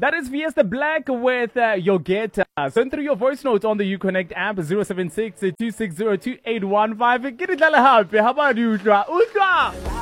That is Fiesta Black with Your Get. Send through your voice notes on the Uconnect app 076 260 2815. Get it, how about you, Ultra?